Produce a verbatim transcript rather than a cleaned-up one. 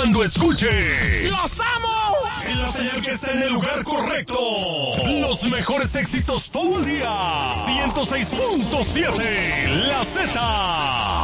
cuando escuche ¡Los amo! En la señal que está en el lugar correcto. Los mejores éxitos todo el día. ciento seis punto siete La Z.